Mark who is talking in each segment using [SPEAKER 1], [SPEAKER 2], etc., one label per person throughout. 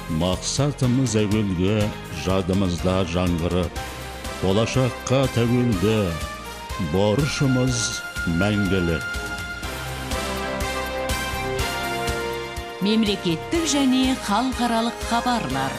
[SPEAKER 1] Мақсатымыз әуелге, жадымызда жаңғырып, болашаққа тәуелді, борышымыз мәңгілік.
[SPEAKER 2] Мемлекеттік және халықаралық хабарлар.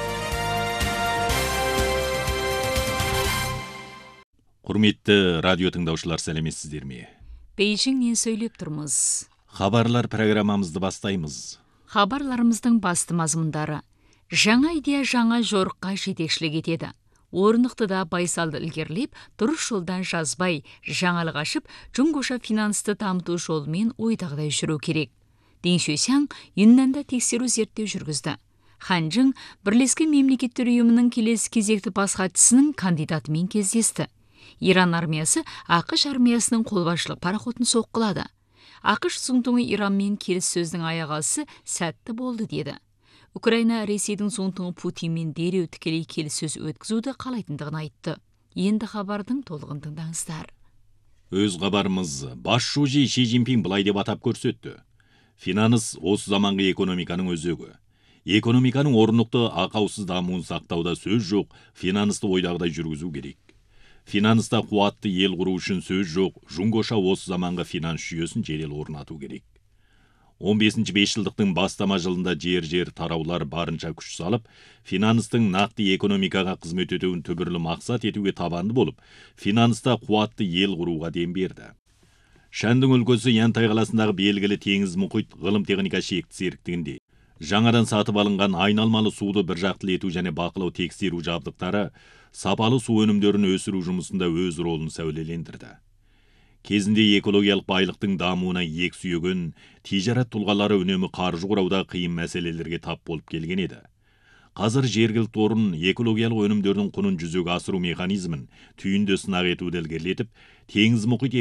[SPEAKER 3] Құрметті радио тыңдаушылар, сәлеметсіздер ме?
[SPEAKER 2] Бейжіңнен сөйлеп тұрмыз.
[SPEAKER 3] Хабарлар программамызды бастаймыз.
[SPEAKER 2] Хабарларымыздың басты мазмұндары: жаңа идея жаңа жорыққа жетекшілік етеді. Орнықты да байсалды ілгерілеп, дұрыс жолдан жазбай, жаңалық ашып, жұңғоша финансты дамыту жолымен ойдағыдай жүру керек. Ден Шуйсяң Юннанда тексеру зерттеу жүргізді. Ханчжың Бірлескен Мемлекеттер ұйымының келесі кезекті бас хатшысының кандидатымен кездесті. Иран армиясы ақш армиясының қолбасшылық пароходын соққылады. ақш зұңтұңы Иранмен келіссөздің аяғасы сәтті болды деді. Украина Ресейдің зұңтұңы Путинмен дереу тікелей келіссөз өткізуді қалайтындығын айтты. Енді хабардың толығын тыңдаңыздар.
[SPEAKER 3] Өз хабарымыз бас шужи Ши Цзиньпин былай деп атап көрсетті. Финанс осы заманғы экономиканың өзегі. Экономиканың орнықты ақаусыз дамуын сақтауда сөз жоқ, финансты ойдағыдай жүргізу керек. Финанста қуатты ел құру үшін сөз жоқ, жұңғоша осы заманғы финанс жүйесін жедел орнату керек. 15-ші бесжылдықтың бастама жылында жер тараулар барынша күш салып, финанстың нақты экономикаға қызмет етуін түбірлі мақсат етуге табанды болып, финанста қуатты ел құруға дем берді. Шаньдың өлкесі Янтай қаласындағы белгілі теңіз мұхит ғылым техника шекті серіктігінде жаңадан сатып алынған айналмалы суды біржақтылы ету және бақылау тексеру жабдықтары сапалы су өнімдерін өсіру жұмысында өз ролын сәулелендірді. Кезінде экологиялық байлықтың дамуына ек сүйеген тижарат тұлғалары үнемі қаржы құрауда қиын мәселелерге тап болып келген еді. Қазір жергілікті орын экологиялық өнімдердің құнын жүзеге асыру механизмін түйінді сынақ етуді ілгерілетіп, теңіз мұхит